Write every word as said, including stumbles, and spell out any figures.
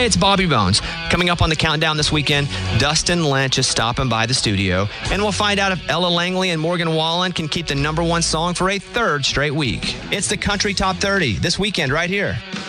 Hey, it's Bobby Bones. Coming up on the countdown this weekend, Dustin Lynch is stopping by the studio, and we'll find out if Ella Langley and Morgan Wallen can keep the number one song for a third straight week. It's the Country Top thirty this weekend right here.